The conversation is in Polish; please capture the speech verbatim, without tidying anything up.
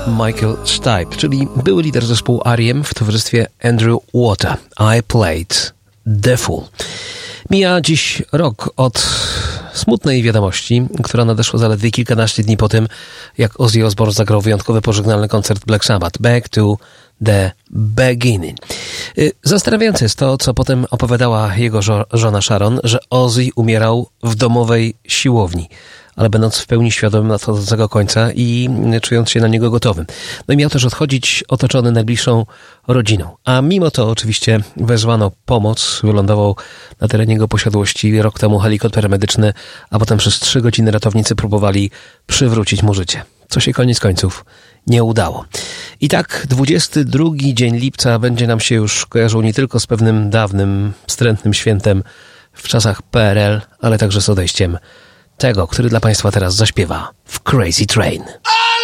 Michael Stipe, czyli były lider zespołu R E M w towarzystwie Andrew Water. I Played the Fool. Mija dziś rok od smutnej wiadomości, która nadeszła zaledwie kilkanaście dni po tym, jak Ozzy Osbourne zagrał wyjątkowy pożegnalny koncert Black Sabbath, Back to the Beginning. Zastanawiające jest to, co potem opowiadała jego żo- żona Sharon, że Ozzy umierał w domowej siłowni, ale będąc w pełni świadomym nadchodzącego końca i czując się na niego gotowym. No i miał też odchodzić otoczony najbliższą rodziną. A mimo to oczywiście wezwano pomoc. Wylądował na terenie jego posiadłości rok temu helikopter medyczny, a potem przez trzy godziny ratownicy próbowali przywrócić mu życie. Co się koniec końców nie udało. I tak dwudziesty drugi dzień lipca będzie nam się już kojarzył nie tylko z pewnym dawnym, wstrętnym świętem w czasach P R L, ale także z odejściem tego, który dla Państwa teraz zaśpiewa w Crazy Train.